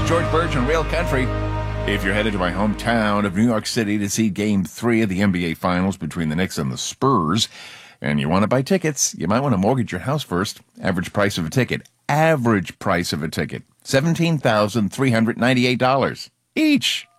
George Birch and Real Country. If you're headed to my hometown of New York City to see Game 3 of the NBA Finals between the Knicks and the Spurs, and you want to buy tickets, you might want to mortgage your house first. Average price of a ticket, $17,398 each.